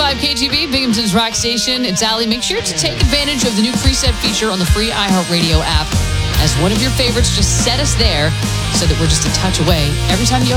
KTB, Binghamton's Rock Station. It's Ali. Make sure to take advantage of the new preset feature on the free iHeartRadio app. As one of your favorites, just set us there so that we're just a touch away every time you